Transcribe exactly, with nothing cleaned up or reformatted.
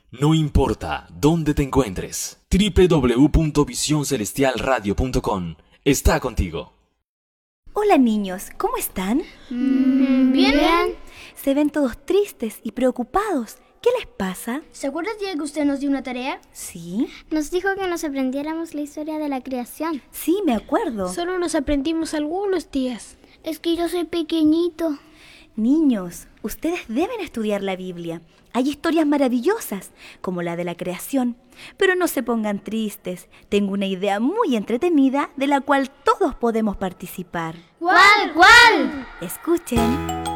No importa dónde te encuentres, doble u doble u doble u punto visión celestial radio punto com está contigo. Hola niños, ¿cómo están? Mm, bien. bien. Se ven todos tristes y preocupados. ¿Qué les pasa? ¿Se acuerda el día que usted nos dio una tarea? Sí. Nos dijo que nos aprendiéramos la historia de la creación. Sí, me acuerdo. Solo nos aprendimos algunos días. Es que yo soy pequeñito. Niños, ustedes deben estudiar la Biblia. Hay historias maravillosas, como la de la creación. Pero no se pongan tristes. Tengo una idea muy entretenida de la cual todos podemos participar. ¿Cuál? ¿Cuál? Escuchen.